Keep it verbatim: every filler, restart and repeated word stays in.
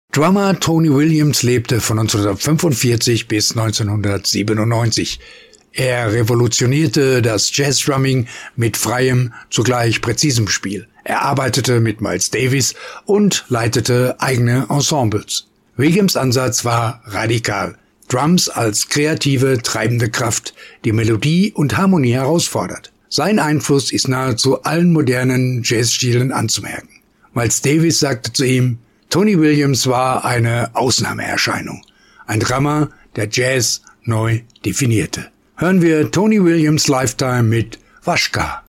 Drummer Tony Williams lebte von neunzehnhundertfünfundvierzig bis neunzehnhundertsiebenundneunzig. Er revolutionierte das Jazz-Drumming mit freiem, zugleich präzisem Spiel. Er arbeitete mit Miles Davis und leitete eigene Ensembles. Williams' Ansatz war radikal. Drums als kreative, treibende Kraft, die Melodie und Harmonie herausfordert. Sein Einfluss ist nahezu allen modernen Jazzstilen anzumerken. Miles Davis sagte zu ihm, Tony Williams war eine Ausnahmeerscheinung. Ein Drummer, der Jazz neu definierte. Hören wir Tony Williams Lifetime mit Washka.